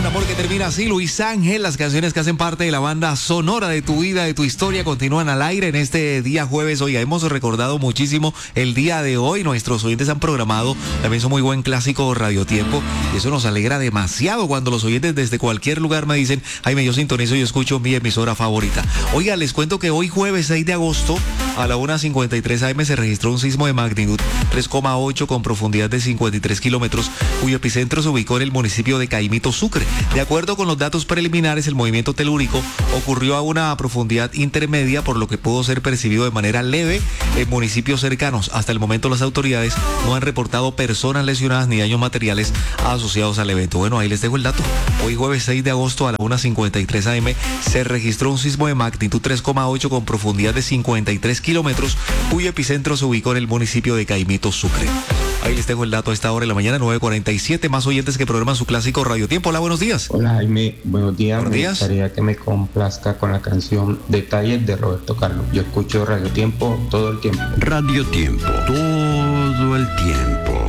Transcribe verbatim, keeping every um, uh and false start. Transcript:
amor que termina así. Luis Ángel, las canciones que hacen parte de la banda sonora de tu vida, de tu historia, continúan al aire en este día jueves. Oiga, hemos recordado muchísimo el día de hoy. Nuestros oyentes han programado también su muy buen clásico Radiotiempo. Y eso nos alegra demasiado cuando los oyentes desde cualquier lugar me dicen: Jaime, yo sintonizo y escucho mi emisora favorita. Oiga, les cuento que hoy jueves seis de agosto a la una cincuenta y tres a eme se registró un sismo de magnitud tres coma ocho con profundidad de cincuenta y tres kilómetros, cuyo epicentro se ubicó en el municipio de Caimito, Sucre. De acuerdo con los datos preliminares, el movimiento telúrico ocurrió a una profundidad intermedia, por lo que pudo ser percibido de manera leve en municipios cercanos. Hasta el momento las autoridades no han reportado personas lesionadas ni daños materiales asociados al evento. Bueno, ahí les dejo el dato. Hoy jueves seis de agosto a la una cincuenta y tres a eme se registró un sismo de magnitud tres coma ocho con profundidad de cincuenta y tres kilómetros, cuyo epicentro se ubicó en el municipio de Caimito, Sucre. Ahí les dejo el dato a esta hora de la mañana, nueve cuarenta y siete. Más oyentes que programan su clásico Radiotiempo. Hola, buenos días. Hola, Jaime. Buenos días. Buenos días. Me gustaría que me complazca con la canción Detalles de Roberto Carlos. Yo escucho Radiotiempo todo el tiempo. Radiotiempo, todo el tiempo.